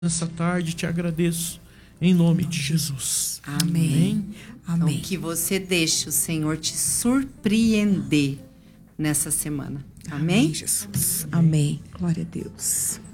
nessa tarde, te agradeço em nome de Jesus. Amém. Amém. Então, que você deixe o Senhor te surpreender nessa semana. Amém? Amém, Jesus. Amém. Glória a Deus.